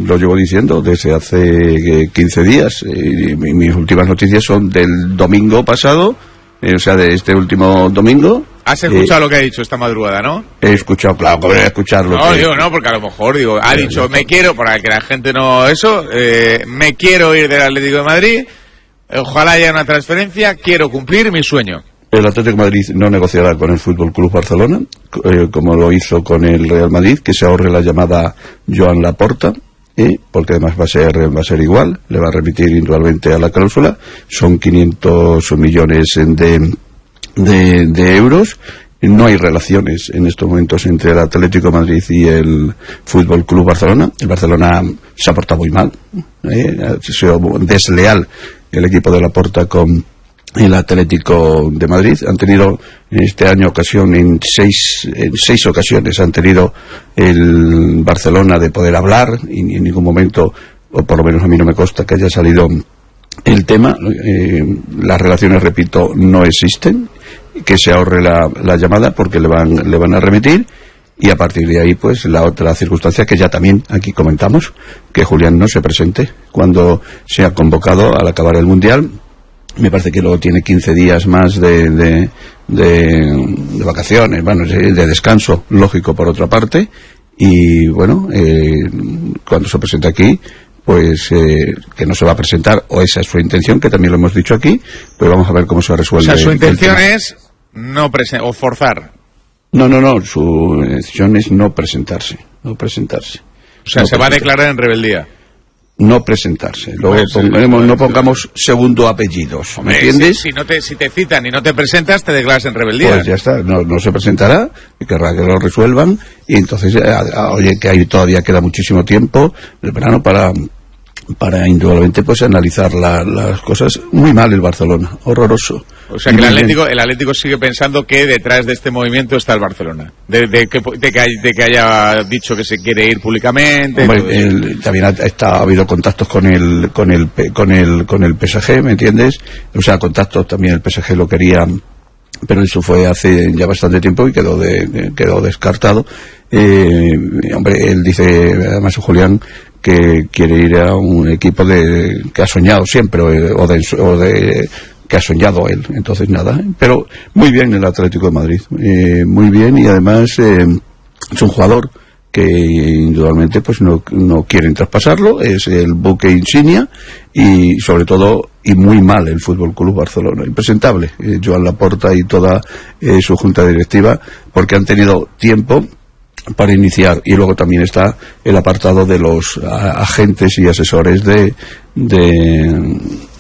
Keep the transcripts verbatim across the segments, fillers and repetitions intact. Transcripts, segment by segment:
lo llevo diciendo desde hace eh, quince días. Eh, mis últimas noticias son del domingo pasado, eh, o sea, de este último domingo. ¿Has escuchado eh, lo que ha dicho esta madrugada, no? He escuchado, claro, que voy a escucharlo. No, que... yo no, porque a lo mejor, digo, ha dicho, no, me quiero, para que la gente no... Eso, eh, me quiero ir del Atlético de Madrid, ojalá haya una transferencia, quiero cumplir mi sueño. El Atlético de Madrid no negociará con el Fútbol Club Barcelona, eh, como lo hizo con el Real Madrid, que se ahorre la llamada Joan Laporta, eh, porque además va a ser va a ser igual, le va a remitir indudablemente a la cláusula, son quinientos millones de, de, de euros. No hay relaciones en estos momentos entre el Atlético de Madrid y el Fútbol Club Barcelona. El Barcelona se ha portado muy mal, eh, ha sido desleal el equipo de Laporta con el Atlético de Madrid. Han tenido en este año ocasión, en seis, en seis ocasiones han tenido el Barcelona de poder hablar, y en ningún momento, o por lo menos a mí no me consta que haya salido el tema. Eh, las relaciones, repito, no existen, que se ahorre la, la llamada porque le van, le van a remitir. Y a partir de ahí, pues, la otra circunstancia que ya también aquí comentamos, que Julián no se presente cuando sea convocado al acabar el Mundial. Me parece que luego tiene quince días más de, de, de, de vacaciones, bueno, de, de descanso, lógico por otra parte, y bueno, eh, cuando se presente aquí, pues eh, que no se va a presentar, o esa es su intención, que también lo hemos dicho aquí, pero vamos a ver cómo se resuelve. O sea, su intención es no presentar, o forzar. No, no, no, su decisión es no presentarse, no presentarse. O sea, no se va a declarar en rebeldía. No presentarse. Luego pues, pongamos, sí, no pongamos segundo apellidos, ¿me entiendes? Si, si, no te, si te citan y no te presentas, te declaras en rebeldía. Pues ya está, no, no se presentará, y querrá que lo resuelvan, y entonces, a, a, oye, que ahí todavía queda muchísimo tiempo, el verano, para, para indudablemente, pues analizar la, las cosas. Muy mal el Barcelona, horroroso. O sea que el Atlético, el Atlético sigue pensando que detrás de este movimiento está el Barcelona, de, de, que, de, que, de que haya dicho que se quiere ir públicamente. Hombre, el, también ha, está, ha habido contactos con el con el con el con el P S G, ¿me entiendes? O sea, contactos también el P S G lo quería, pero eso fue hace ya bastante tiempo y quedó de, de, quedó descartado. Eh, hombre, él dice, además Julián, que quiere ir a un equipo de que ha soñado siempre, o de, o de que ha soñado él. Entonces nada, pero muy bien el Atlético de Madrid, eh, muy bien, y además eh, es un jugador que indudablemente pues no, no quieren traspasarlo, es el buque insignia, y sobre todo, y muy mal el Fútbol Club Barcelona, impresentable, eh, Joan Laporta y toda eh, su junta directiva, porque han tenido tiempo para iniciar, y luego también está el apartado de los a, agentes y asesores de de,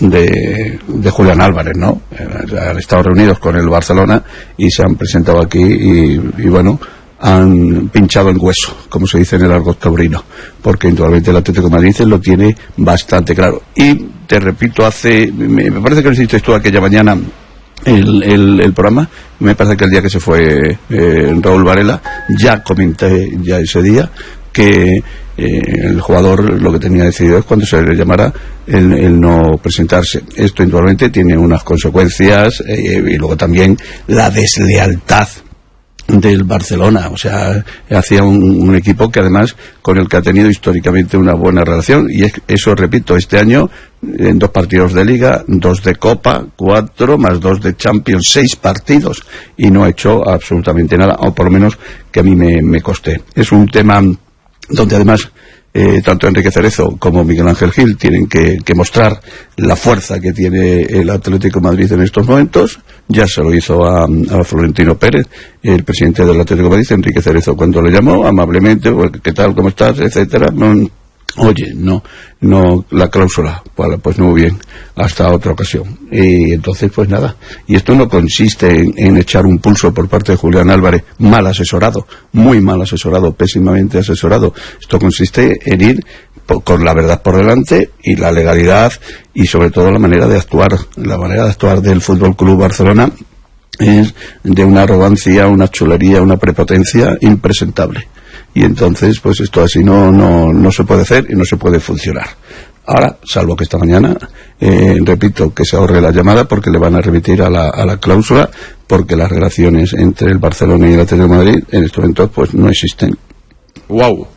de de Julián Álvarez, ¿no? Han estado reunidos con el Barcelona y se han presentado aquí y, y bueno, han pinchado en hueso, como se dice en el argot taurino, porque indudablemente el Atlético de Madrid lo tiene bastante claro. Y te repito, hace me, me parece que lo hiciste tú aquella mañana El, el, el programa, me parece que el día que se fue eh, Raúl Varela, ya comenté ya ese día que eh, el jugador lo que tenía decidido es cuando se le llamara el, el no presentarse. Esto indudablemente tiene unas consecuencias, eh, y luego también la deslealtad del Barcelona, o sea, hacía un, un equipo que además con el que ha tenido históricamente una buena relación, y es, eso, repito, este año en dos partidos de Liga, dos de Copa, cuatro más dos de Champions, seis partidos, y no ha hecho absolutamente nada, o por lo menos que a mí me, me costé. Es un tema donde además eh, tanto Enrique Cerezo como Miguel Ángel Gil tienen que, que mostrar la fuerza que tiene el Atlético de Madrid en estos momentos. Ya se lo hizo a, a Florentino Pérez, el presidente del Atlético de Madrid, Enrique Cerezo, cuando le llamó amablemente, ¿qué tal, cómo estás?, etcétera. No, oye, no, no, la cláusula, vale, pues muy bien, hasta otra ocasión. Y entonces, pues nada, y esto no consiste en, en echar un pulso por parte de Julián Álvarez, mal asesorado, muy mal asesorado, pésimamente asesorado. Esto consiste en ir por, con la verdad por delante, y la legalidad, y sobre todo la manera de actuar, la manera de actuar del Fútbol Club Barcelona es de una arrogancia, una chulería, una prepotencia impresentable. Y entonces, pues esto así no, no, no se puede hacer y no se puede funcionar. Ahora, salvo que esta mañana, eh, repito, que se ahorre la llamada porque le van a remitir a la, a la cláusula, porque las relaciones entre el Barcelona y el Atlético de Madrid en estos momentos pues no existen. Wow.